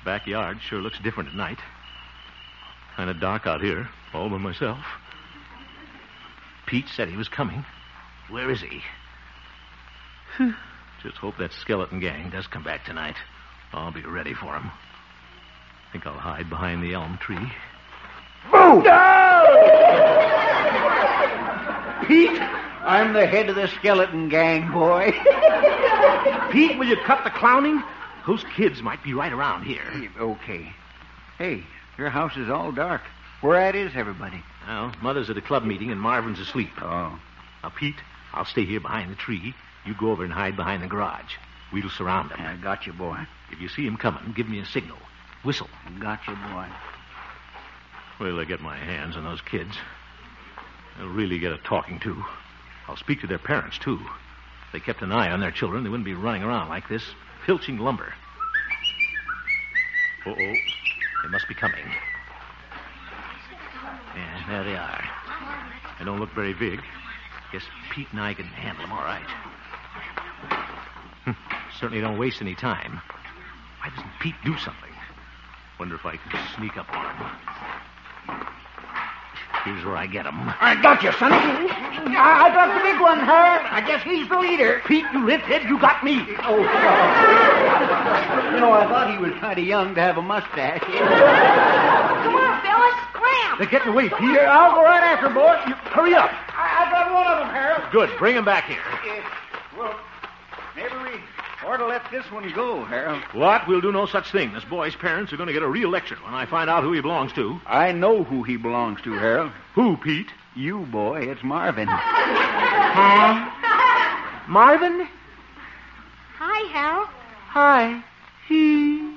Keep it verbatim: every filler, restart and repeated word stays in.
Backyard sure looks different at night. Kind of dark out here, all by myself. Pete said he was coming. Where is he? Just hope that skeleton gang does come back tonight. I'll be ready for him. Think I'll hide behind the elm tree. Boo! No! Pete, I'm the head of the skeleton gang, boy. Pete, will you cut the clowning? Those kids might be right around here. Okay. Hey, your house is all dark. Where at is everybody? Well, Mother's at a club meeting and Marvin's asleep. Oh. Now, Pete, I'll stay here behind the tree. You go over and hide behind the garage. We'll surround him. I got you, boy. If you see him coming, give me a signal. Whistle. Got you, boy. Wait till I get my hands on those kids. They'll really get a talking to. I'll speak to their parents, too. If they kept an eye on their children, they wouldn't be running around like this, filching lumber. Uh-oh. They must be coming. Yeah, there they are. They don't look very big. Guess Pete and I can handle them all right. Certainly don't waste any time. Why doesn't Pete do something? Wonder if I can sneak up on him. Here's where I get him. I got you, Sonny. I got the big one, Harold. I guess he's the leader. Pete, you limphead, you got me. Oh, sorry. You know, I thought he was kind of young to have a mustache. Come on, fellas, scram. They're getting away, Pete. Here, I'll go right after, boy. You, hurry up. I, I got one of them, Harold. Good. Bring him back here. Uh, well, maybe we ought to let this one go, Harold. What? We'll do no such thing. This boy's parents are going to get a real lecture when I find out who he belongs to. I know who he belongs to, Harold. Who, Pete? You, boy. It's Marvin. Huh? Marvin? Hi, Harold. Hi. He...